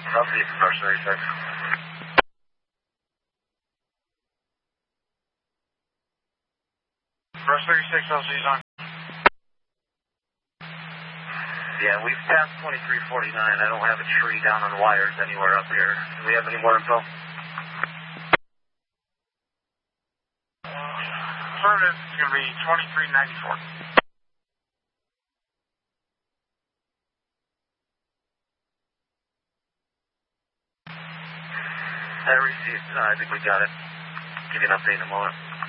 Copy, Brush 36. Brush 36, LC's on. Yeah, we've passed 2349. I don't have a tree down on wires anywhere up here. Do we have any more info? Affirmative, it's going to be 2394. I received, I think we got it. Give you an update in a moment.